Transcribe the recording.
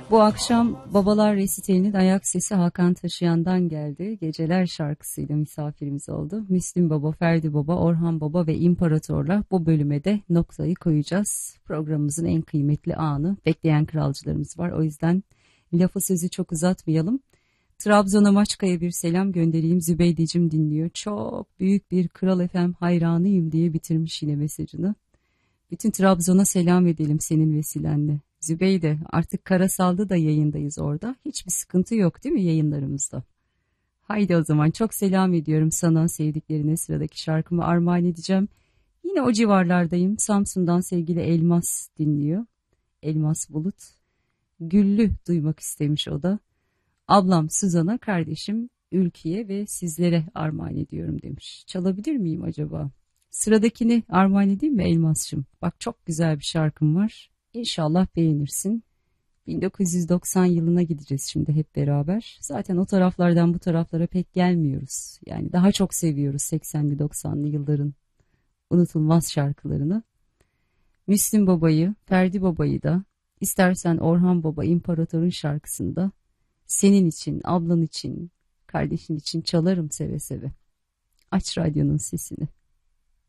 Bu akşam Babalar Resitali'nin ayak sesi Hakan Taşıyan'dan geldi. Geceler şarkısıyla misafirimiz oldu. Müslüm Baba, Ferdi Baba, Orhan Baba ve İmparator'la bu bölüme de noktayı koyacağız. Programımızın en kıymetli anı. Bekleyen kralcılarımız var. O yüzden lafı sözü çok uzatmayalım. Trabzon'a Maçka'ya bir selam göndereyim. Zübeydeciğim dinliyor. Çok büyük bir Kral FM hayranıyım diye bitirmiş yine mesajını. Bütün Trabzon'a selam edelim senin vesilenle. Zübeyde, artık Karasal'da da yayındayız orada. Hiçbir sıkıntı yok değil mi yayınlarımızda? Haydi o zaman çok selam ediyorum sana, sevdiklerine. Sıradaki şarkımı armağan edeceğim. Yine o civarlardayım. Samsun'dan sevgili Elmas dinliyor. Elmas Bulut. Güllü duymak istemiş o da. Ablam Suzan'a, kardeşim Ülkiye ve sizlere armağan ediyorum demiş. Çalabilir miyim acaba? Sıradakini armağan edeyim mi Elmas'cığım? Bak, çok güzel bir şarkım var. İnşallah beğenirsin. 1990 yılına gideceğiz şimdi hep beraber. Zaten o taraflardan bu taraflara pek gelmiyoruz. Yani daha çok seviyoruz 80'li 90'lı yılların unutulmaz şarkılarını. Müslüm Baba'yı, Ferdi Baba'yı da, istersen Orhan Baba İmparator'un şarkısını da senin için, ablan için, kardeşin için çalarım seve seve. Aç radyonun sesini.